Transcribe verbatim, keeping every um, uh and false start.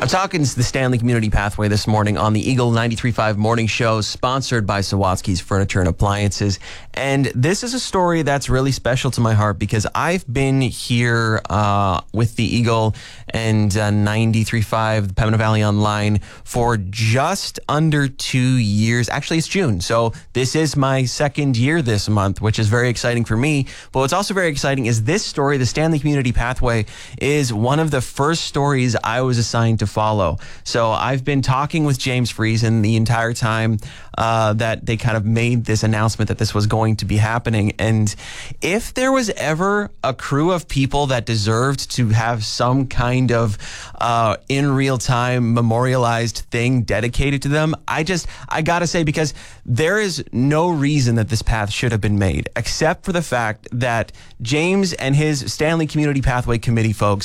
I'm talking to the Stanley Community Pathway this morning on the Eagle ninety-three point five Morning Show, sponsored by Sawatsky's Furniture and Appliances. And this is a story that's really special to my heart because I've been here uh, with the Eagle and uh, ninety-three point five, the Pembina Valley Online, for just under two years. Actually, it's June, so this is my second year this month, which is very exciting for me. But what's also very exciting is this story, the Stanley Community Pathway, is one of the first stories I was assigned to follow. So I've been talking with James Friesen the entire time uh, that they kind of made this announcement that this was going to be happening. And if there was ever a crew of people that deserved to have some kind of uh, in real time memorialized thing dedicated to them, I just, I gotta say, because there is no reason that this path should have been made, except for the fact that James and his Stanley Community Pathway Committee folks